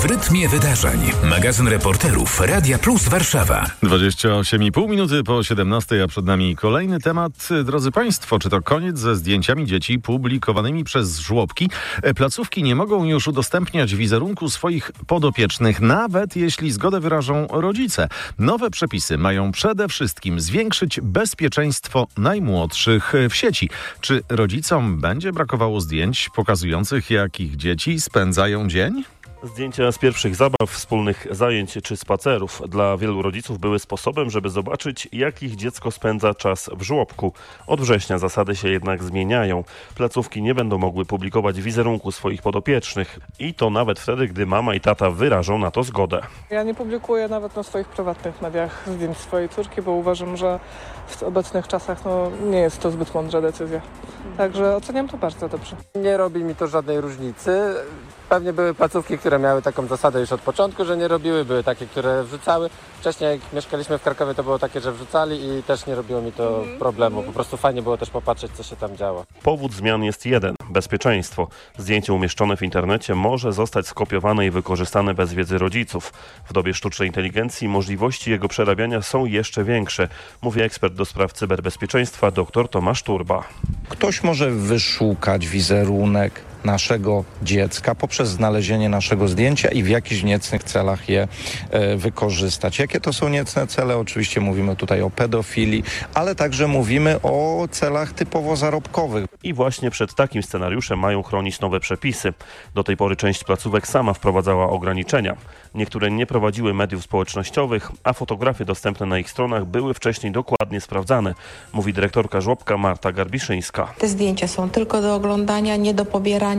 W rytmie wydarzeń. Magazyn reporterów Radia Plus Warszawa. 28,5 minuty po 17, a przed nami kolejny temat. Drodzy Państwo, czy to koniec ze zdjęciami dzieci publikowanymi przez żłobki? Placówki nie mogą już udostępniać wizerunku swoich podopiecznych, nawet jeśli zgodę wyrażą rodzice. Nowe przepisy mają przede wszystkim zwiększyć bezpieczeństwo najmłodszych w sieci. Czy rodzicom będzie brakowało zdjęć pokazujących, jak ich dzieci spędzają dzień? Zdjęcia z pierwszych zabaw, wspólnych zajęć czy spacerów dla wielu rodziców były sposobem, żeby zobaczyć, jak ich dziecko spędza czas w żłobku. Od września zasady się jednak zmieniają. Placówki nie będą mogły publikować wizerunku swoich podopiecznych. I to nawet wtedy, gdy mama i tata wyrażą na to zgodę. Ja nie publikuję nawet na swoich prywatnych mediach zdjęć swojej córki, bo uważam, że w obecnych czasach nie jest to zbyt mądra decyzja. Także oceniam to bardzo dobrze. Nie robi mi to żadnej różnicy. Pewnie były placówki, które miały taką zasadę już od początku, że nie robiły. Były takie, które wrzucały. Wcześniej jak mieszkaliśmy w Krakowie, to było takie, że wrzucali i też nie robiło mi to problemu. Po prostu fajnie było też popatrzeć, co się tam działo. Powód zmian jest jeden – bezpieczeństwo. Zdjęcie umieszczone w internecie może zostać skopiowane i wykorzystane bez wiedzy rodziców. W dobie sztucznej inteligencji możliwości jego przerabiania są jeszcze większe, mówi ekspert do spraw cyberbezpieczeństwa dr Tomasz Turba. Ktoś może wyszukać wizerunek naszego dziecka poprzez znalezienie naszego zdjęcia i w jakichś niecnych celach je wykorzystać. Jakie to są niecne cele? Oczywiście mówimy tutaj o pedofilii, ale także mówimy o celach typowo zarobkowych. I właśnie przed takim scenariuszem mają chronić nowe przepisy. Do tej pory część placówek sama wprowadzała ograniczenia. Niektóre nie prowadziły mediów społecznościowych, a fotografie dostępne na ich stronach były wcześniej dokładnie sprawdzane, mówi dyrektorka żłobka Marta Garbiszyńska. Te zdjęcia są tylko do oglądania, nie do pobierania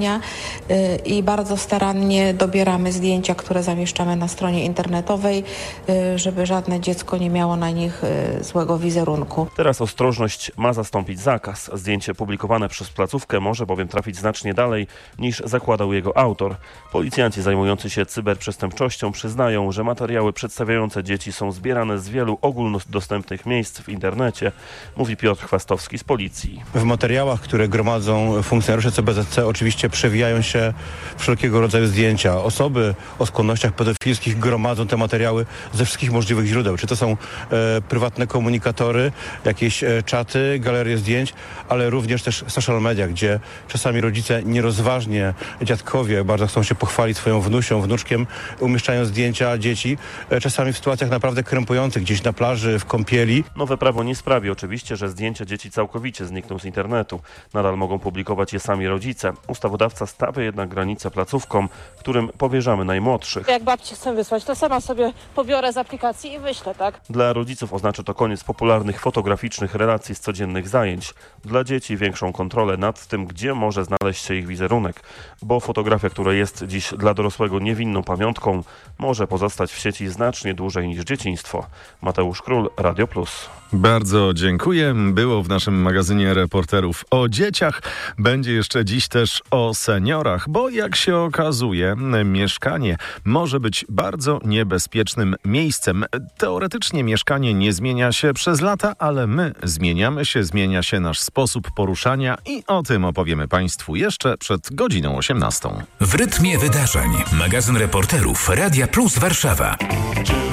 i bardzo starannie dobieramy zdjęcia, które zamieszczamy na stronie internetowej, żeby żadne dziecko nie miało na nich złego wizerunku. Teraz ostrożność ma zastąpić zakaz. Zdjęcie publikowane przez placówkę może bowiem trafić znacznie dalej niż zakładał jego autor. Policjanci zajmujący się cyberprzestępczością przyznają, że materiały przedstawiające dzieci są zbierane z wielu ogólnodostępnych miejsc w internecie, mówi Piotr Chwastowski z policji. W materiałach, które gromadzą funkcjonariusze CBZC, oczywiście przewijają się wszelkiego rodzaju zdjęcia. Osoby o skłonnościach pedofilskich gromadzą te materiały ze wszystkich możliwych źródeł. Czy to są prywatne komunikatory, jakieś czaty, galerie zdjęć, ale również też social media, gdzie czasami rodzice nierozważnie, dziadkowie bardzo chcą się pochwalić swoją wnusią, wnuczkiem, umieszczają zdjęcia dzieci, czasami w sytuacjach naprawdę krępujących, gdzieś na plaży, w kąpieli. Nowe prawo nie sprawi oczywiście, że zdjęcia dzieci całkowicie znikną z internetu. Nadal mogą publikować je sami rodzice. Ustawodawca stawia jednak granice placówkom, którym powierzamy najmłodszych. Jak babci chcę wysłać, to sama sobie pobiorę z aplikacji i wyślę, tak? Dla rodziców oznacza to koniec popularnych fotograficznych relacji z codziennych zajęć. Dla dzieci większą kontrolę nad tym, gdzie może znaleźć się ich wizerunek, bo fotografia, która jest dziś dla dorosłego niewinną pamiątką, może pozostać w sieci znacznie dłużej niż dzieciństwo. Mateusz Król, Radio Plus. Bardzo dziękuję. Było w naszym magazynie reporterów o dzieciach. Będzie jeszcze dziś też o seniorach, bo jak się okazuje, mieszkanie może być bardzo niebezpiecznym miejscem. Teoretycznie mieszkanie nie zmienia się przez lata, ale my zmieniamy się, zmienia się nasz sposób poruszania i o tym opowiemy Państwu jeszcze przed godziną 18. W rytmie wydarzeń. Magazyn reporterów Radia Plus Warszawa.